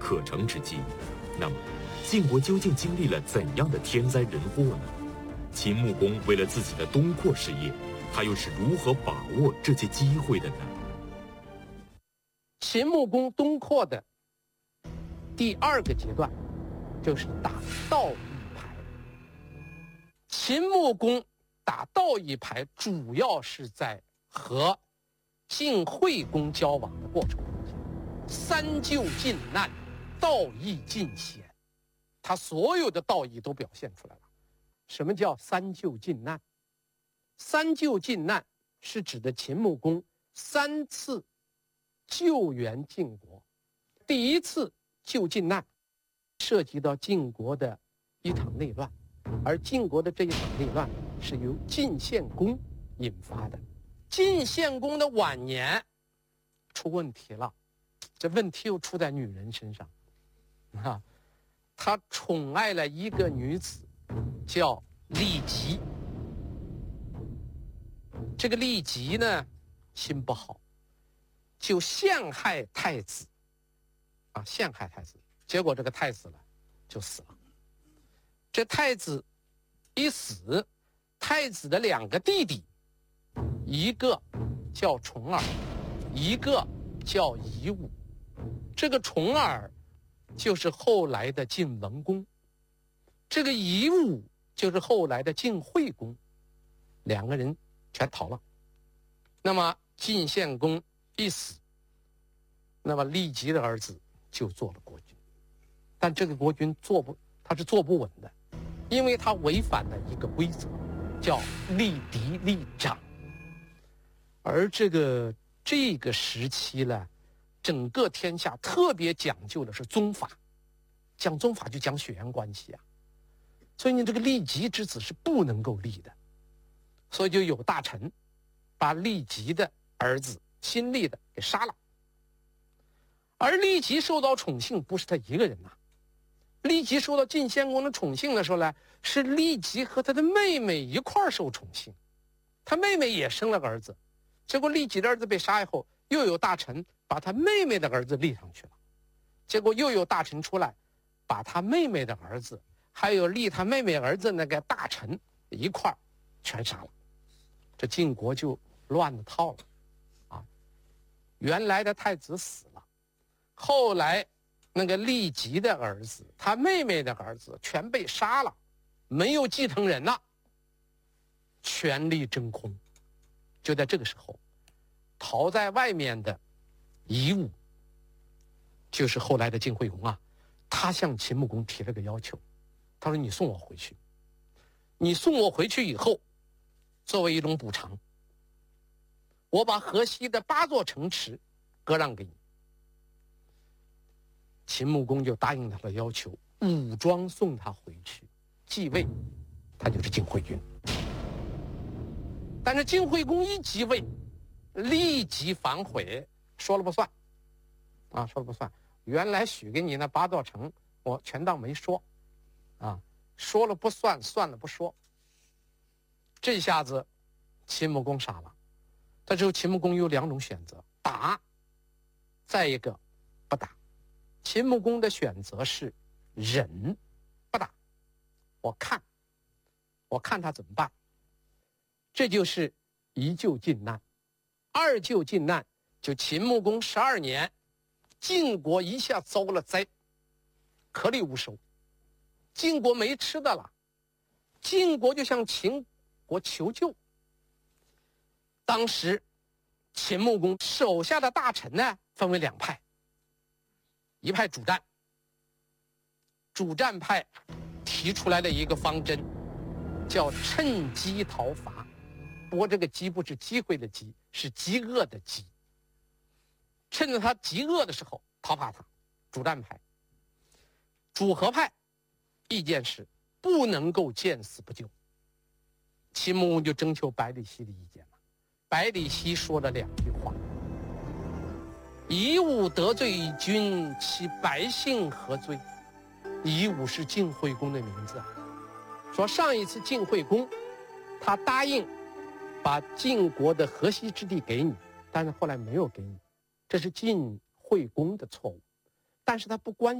可乘之机。那么，晋国究竟经历了怎样的天灾人祸呢？秦穆公为了自己的东扩事业，他又是如何把握这些机会的呢？ 秦穆公东扩的第2个阶段，就是打道义牌。秦穆公打道义牌，主要是在和晋惠公交往的过程中间，三救晋难，道义尽显，他所有的道义都表现出来了。什么叫三救晋难？三救晋难是指的秦穆公3次救援晋国。第1次救晋难，涉及到晋国的一场内乱，而晋国的这一场内乱是由晋献公引发的。晋献公的晚年出问题了，这问题又出在女人身上啊，他宠爱了一个女子，叫骊姬。这个骊姬呢，心不好，就陷害太子，陷害太子，结果这个太子呢就死了。这太子一死，太子的2个弟弟，一个叫重耳，一个叫夷吾。这个重耳就是后来的晋文公，这个夷吾就是后来的晋惠公，2个人全逃了。那么晋献公一死，那么骊姬的儿子就做了国君，但这个国君他是做不稳的，因为他违反了一个规则，叫立嫡立长。而这个时期呢，整个天下特别讲究的是宗法，讲宗法就讲血缘关系啊，所以你这个骊姬之子是不能够立的，所以就有大臣把骊姬的儿子新立的给杀了。而骊姬受到宠幸不是他一个人呐，骊姬受到晋献公的宠幸的时候呢，是骊姬和他的妹妹一块儿受宠幸，他妹妹也生了个儿子，结果骊姬的儿子被杀以后，又有大臣把他妹妹的儿子立上去了，结果又有大臣出来把他妹妹的儿子还有立他妹妹儿子那个大臣一块儿全杀了，这晋国就乱了套了啊！原来的太子死了，后来那个骊姬的儿子他妹妹的儿子全被杀了，没有继承人了，权力真空。就在这个时候，逃在外面的夷吾，就是后来的晋惠公啊，他向秦穆公提了个要求，他说你送我回去，你送我回去以后，作为一种补偿，我把河西的8座城池割让给你。秦穆公就答应他的要求，武装送他回去继位，他就是晋惠君。但是晋惠公一继位，立即反悔，说了不算说了不算，原来许给你那8座城我全当没说说了不算，算了不说。这下子秦穆公傻了，这时候秦穆公有2种选择，打，再一个不打。秦穆公的选择是忍，不打，我看他怎么办。这就是1救晋难。2救晋难，就秦穆公12年，晋国一下遭了灾，颗粒无收，晋国没吃的了，晋国就向秦国求救。当时秦穆公手下的大臣呢，分为2派，一派主战，主战派提出来的一个方针叫趁机讨伐，不过这个机不是机会的机，是饥饿的饥，趁着他饥饿的时候讨伐他，主战派。主和派意见是不能够见死不救，秦穆公就征求百里奚的意见了。百里奚说了2句话：夷吾得罪君，其百姓何罪？夷吾是晋惠公的名字啊。说上一次晋惠公他答应把晋国的河西之地给你，但是后来没有给你，这是晋惠公的错误，但是他不关